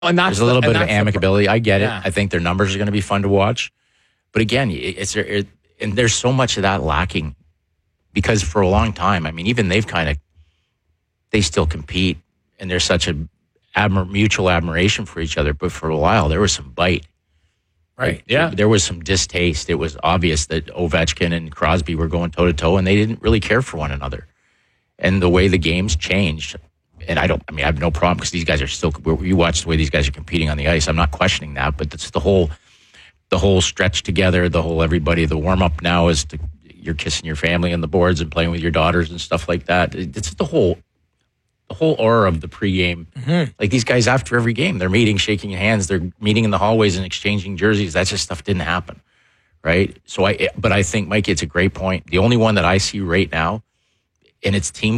And there's a little bit of that's amicability. I get Yeah. it. I think their numbers are going to be fun to watch. But again, and there's so much of that lacking because for a long time, I mean, even they still compete and there's such a mutual admiration for each other. But for a while, there was some bite. Right. Yeah. There was some distaste. It was obvious that Ovechkin and Crosby were going toe to toe and they didn't really care for one another. And the way the game's changed, and I have no problem because these guys are still, you watch the way these guys are competing on the ice. I'm not questioning that, but it's the whole stretch together, the warm up now is you're kissing your family on the boards and playing with your daughters and stuff like that. It's the whole aura of the pregame. Mm-hmm. Like these guys after every game, they're meeting, shaking hands, they're meeting in the hallways and exchanging jerseys. That just stuff didn't happen. Right. But I think, Mike, it's a great point. The only one that I see right now, and it's team